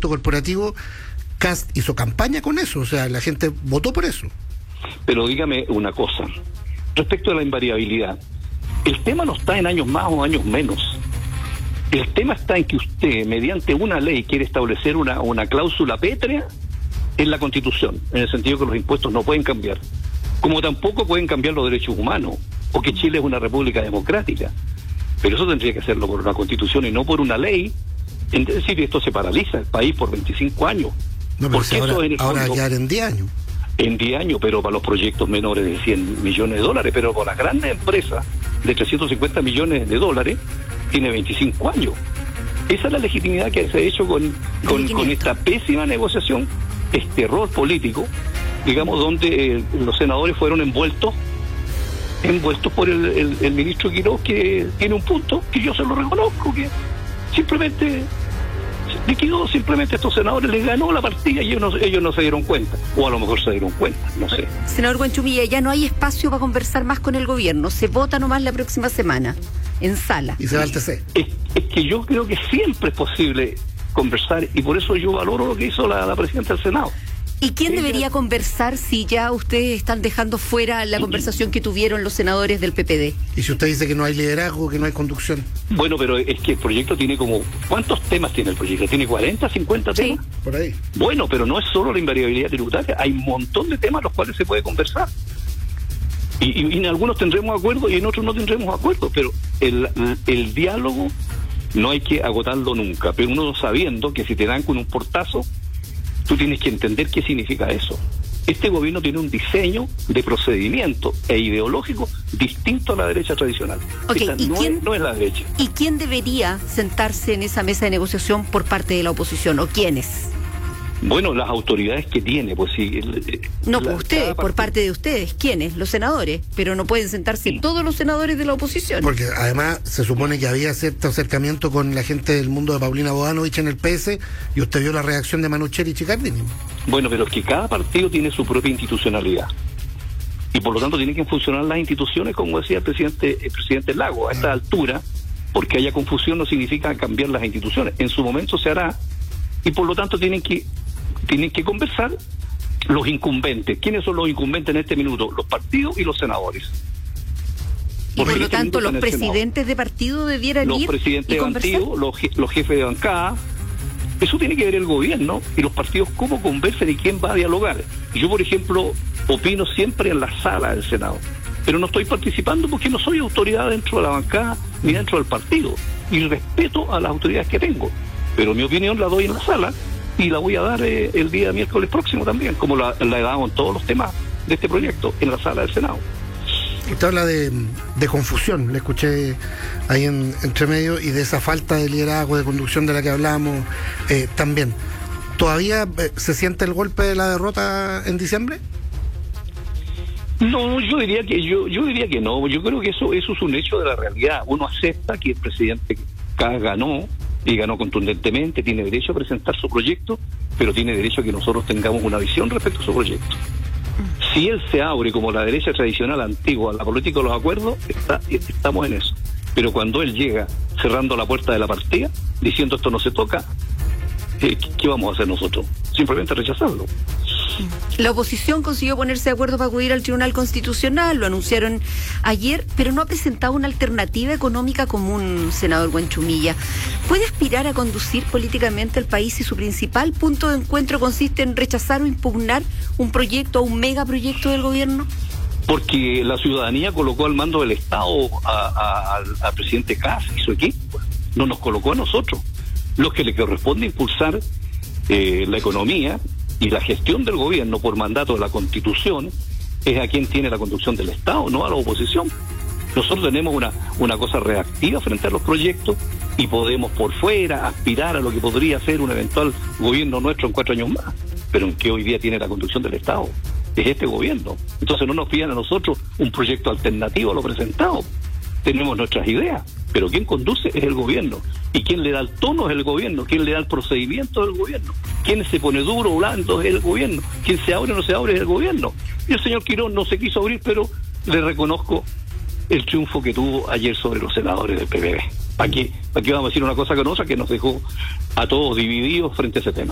pacto corporativo, Kast hizo campaña con eso, o sea, la gente votó por eso. Pero dígame una cosa, respecto a la invariabilidad, el tema no está en años más o años menos. El tema está en que usted, mediante una ley, quiere establecer una cláusula pétrea en la Constitución, en el sentido que los impuestos no pueden cambiar, como tampoco pueden cambiar los derechos humanos, o que Chile es una república democrática. Pero eso tendría que hacerlo por una Constitución y no por una ley. Es decir, esto se paraliza el país por 25 años. No, pero si ahora ya en 10 años. En 10 años, pero para los proyectos menores de 100 millones de dólares, pero para las grandes empresas de 350 millones de dólares, tiene 25 años. Esa es la legitimidad que se ha hecho con esta pésima negociación, este error político, digamos, donde los senadores fueron envueltos por el ministro Quiroz, que tiene un punto que yo se lo reconozco, que simplemente liquidó, simplemente a estos senadores les ganó la partida y ellos no se dieron cuenta, o a lo mejor se dieron cuenta, no sé. Senador Huanchumilla, ya no hay espacio para conversar más con el gobierno, se vota nomás la próxima semana en sala. Y se va al TC. Es que yo creo que siempre es posible conversar, y por eso yo valoro lo que hizo la presidenta del Senado. ¿Y quién debería conversar si ya ustedes están dejando fuera la conversación que tuvieron los senadores del PPD? Y si usted dice que no hay liderazgo, que no hay conducción. Bueno, pero es que el proyecto tiene como... ¿Cuántos temas tiene el proyecto? ¿Tiene 40, 50 temas? Por ahí. Bueno, pero no es solo la invariabilidad tributaria, hay un montón de temas los cuales se puede conversar. Y en algunos tendremos acuerdo y en otros no tendremos acuerdo, pero el diálogo no hay que agotarlo nunca, pero uno sabiendo que si te dan con un portazo, tú tienes que entender qué significa eso. Este gobierno tiene un diseño de procedimiento e ideológico distinto a la derecha tradicional. Okay, no es la derecha. ¿Y quién debería sentarse en esa mesa de negociación por parte de la oposición, o quiénes? Bueno, las autoridades que tiene, pues sí. No, pues ustedes, por parte de ustedes, ¿quiénes? Los senadores, pero no pueden sentarse todos los senadores de la oposición. Porque además se supone que había cierto acercamiento con la gente del mundo de Paulina Bodanovich en el PS, y usted vio la reacción de Manucheri y Chicardini. Bueno, pero es que cada partido tiene su propia institucionalidad. Y por lo tanto tienen que funcionar las instituciones, como decía el presidente Lago, a esta altura, porque haya confusión no significa cambiar las instituciones. En su momento se hará, y por lo tanto tienen que conversar los incumbentes. ¿Quiénes son los incumbentes en este minuto? Los partidos y los senadores. Y por lo tanto los presidentes de partido debieran ir y conversar. Los presidentes de partido, los jefes de bancada. Eso tiene que ver el gobierno y los partidos, cómo conversan y quién va a dialogar. Yo, por ejemplo, opino siempre en la sala del Senado, pero no estoy participando porque no soy autoridad dentro de la bancada ni dentro del partido, y respeto a las autoridades que tengo, pero mi opinión la doy en la sala y la voy a dar el día miércoles próximo también, como la he dado en todos los temas de este proyecto, en la sala del Senado. Usted habla de confusión, le escuché ahí entre medio, y de esa falta de liderazgo, de conducción de la que hablábamos también. ¿Todavía se siente el golpe de la derrota en diciembre? No, yo diría que no. Yo creo que eso es un hecho de la realidad. Uno acepta que el presidente ganó, y ganó contundentemente, tiene derecho a presentar su proyecto, pero tiene derecho a que nosotros tengamos una visión respecto a su proyecto. Si él se abre como la derecha tradicional antigua a la política de los acuerdos, estamos en eso. Pero cuando él llega cerrando la puerta de la partida, diciendo esto no se toca, ¿qué vamos a hacer nosotros? Simplemente rechazarlo. La oposición consiguió ponerse de acuerdo para acudir al Tribunal Constitucional, lo anunciaron ayer, pero no ha presentado una alternativa económica común, senador Huanchumilla. ¿Puede aspirar a conducir políticamente al país si su principal punto de encuentro consiste en rechazar o impugnar un proyecto o un megaproyecto del gobierno? Porque la ciudadanía colocó al mando del Estado al presidente Kast y su equipo. No nos colocó a nosotros. Los que le corresponde impulsar la economía y la gestión del gobierno por mandato de la Constitución es a quien tiene la conducción del Estado, no a la oposición. Nosotros tenemos una cosa reactiva frente a los proyectos y podemos por fuera aspirar a lo que podría ser un eventual gobierno nuestro en 4 años más, pero en que hoy día tiene la conducción del Estado es este gobierno. Entonces no nos pidan a nosotros un proyecto alternativo a lo presentado. Tenemos nuestras ideas, pero quien conduce es el gobierno, y quien le da el tono es el gobierno, quien le da el procedimiento es el gobierno, quien se pone duro o blando es el gobierno, quien se abre o no se abre es el gobierno. Y el señor Quirós no se quiso abrir, pero le reconozco el triunfo que tuvo ayer sobre los senadores del PPD. ¿Para qué vamos a decir una cosa con otra que nos dejó a todos divididos frente a ese tema?